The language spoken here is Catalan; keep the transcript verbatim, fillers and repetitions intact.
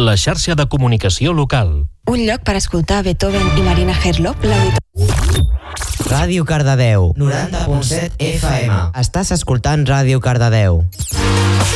la xarxa de comunicació local. Un lloc per escoltar Beethoven i Marina Herlop, l'auditori. Ràdio Cardedeu, noranta punt set F M. Estàs escoltant Ràdio Cardedeu.